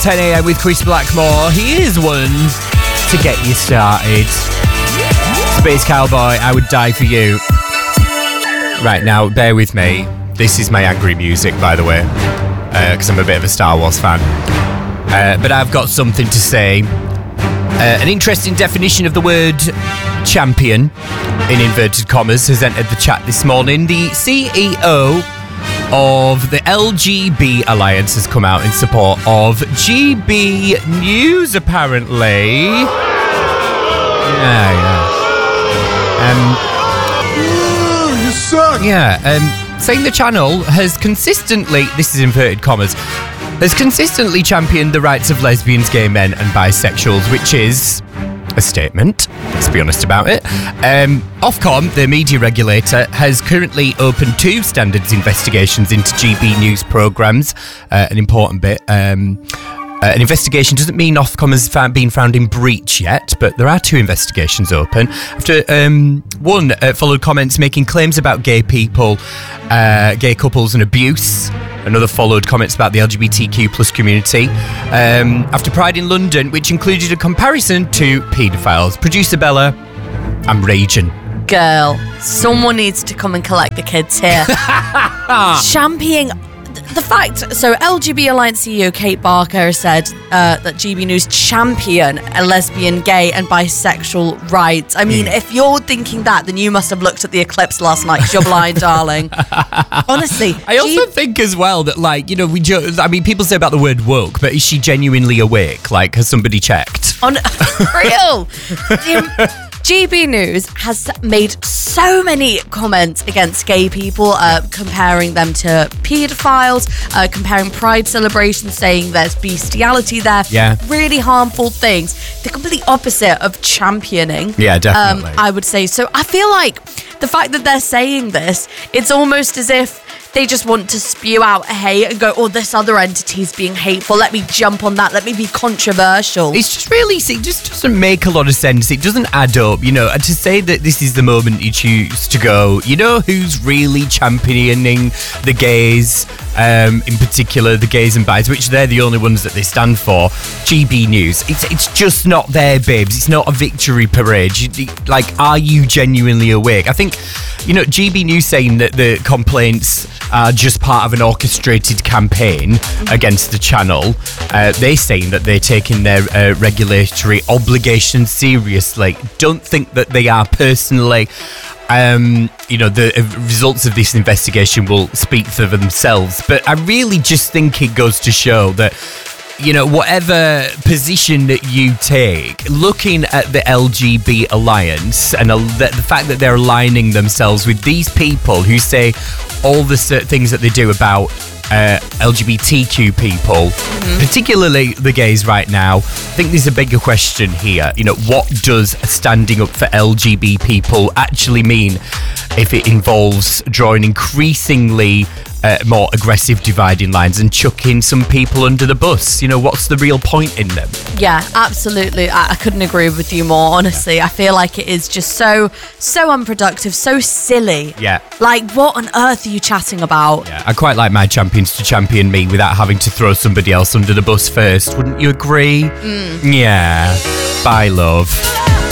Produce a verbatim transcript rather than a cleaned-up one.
ten a.m. with Chris Blackmore. He is one to get you started. Space Cowboy, I would die for you. Right, now, bear with me. This is my angry music, by the way, because uh, I'm a bit of a Star Wars fan. Uh, but I've got something to say. Uh, an interesting definition of the word champion, in inverted commas, has entered the chat this morning. The C E O of the L G B Alliance has come out in support of G B News, apparently. Yeah, yeah. Um, Ooh, you suck. Yeah, um, saying the channel has consistently, this is inverted commas, has consistently championed the rights of lesbians, gay men and bisexuals, which is a statement, let's be honest about it. Um, Ofcom, the media regulator, has currently opened two standards investigations into G B News programmes. Uh, an important bit. Um, uh, an investigation doesn't mean Ofcom has found, been found in breach yet, but there are two investigations open. After um, one uh, followed comments making claims about gay people, uh, gay couples and abuse. Another followed comments about the L G B T Q plus community. Um, after Pride in London, which included a comparison to paedophiles. Producer Bella, I'm raging. Girl, someone needs to come and collect the kids here. Championing the fact, so L G B Alliance C E O Kate Barker has said uh, that G B News champion a lesbian, gay and bisexual rights. I mean, mm. if you're thinking that, then you must have looked at the eclipse last night because you're blind, darling. Honestly. I also G- think as well that, like, you know, we jo- I mean, people say about the word woke, but is she genuinely awake? Like, has somebody checked? On real. G B News has made so many comments against gay people, uh, comparing them to paedophiles, uh, comparing pride celebrations, saying there's bestiality there. Yeah. Really harmful things. The complete opposite of championing. Yeah, definitely. Um, I would say. So I feel like the fact that they're saying this, it's almost as if they just want to spew out hate and go, oh, this other entity's being hateful. Let me jump on that. Let me be controversial. It's just really, it just doesn't make a lot of sense. It doesn't add up, you know. And to say that this is the moment you choose to go, you know who's really championing the gays, um, in particular the gays and bis, which they're the only ones that they stand for, G B News. It's it's just not there, babes. It's not a victory parade. You, like, are you genuinely awake? I think, you know, G B News saying that the complaints are just part of an orchestrated campaign against the channel. Uh, they're saying that they're taking their uh, regulatory obligations seriously. Don't think that they are personally. Um, you know, the results of this investigation will speak for themselves. But I really just think it goes to show that, you know, whatever position that you take, looking at the L G B Alliance and the, the fact that they're aligning themselves with these people who say all the things that they do about uh, L G B T Q people, mm-hmm. particularly the gays right now, I think there's a bigger question here. You know, what does standing up for L G B people actually mean if it involves drawing increasingly Uh, more aggressive dividing lines and chucking some people under the bus? You know, what's the real point in them? Yeah, absolutely. I, I couldn't agree with you more, honestly. I feel like it is just so, so unproductive, so silly. Yeah. Like, what on earth are you chatting about? Yeah, I quite like my champions to champion me without having to throw somebody else under the bus first. Wouldn't you agree? Mm. Yeah. Bye, love.